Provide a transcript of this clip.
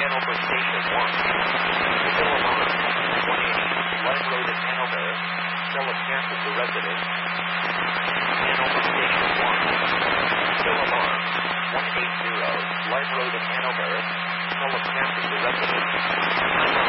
Hanover Station 1. Still alarm. 180 Live Road in Hanover. Still a passenger resident. Hanover Station 1. Still alarm. 180 Live Road in Hanover. Still a passenger resident.